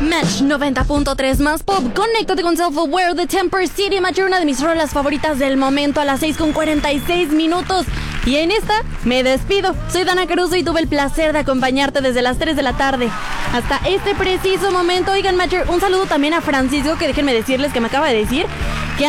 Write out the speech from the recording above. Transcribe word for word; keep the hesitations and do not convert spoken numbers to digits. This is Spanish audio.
Match noventa punto tres más pop. Conéctate con Self-Aware de Temper City, Matcher, una de mis rolas favoritas del momento, a las seis con cuarenta y seis minutos. Y en esta me despido. Soy Dana Caruso y tuve el placer de acompañarte desde las tres de la tarde hasta este preciso momento. Oigan, Matcher, un saludo también a Francisco, que déjenme decirles que me acaba de decir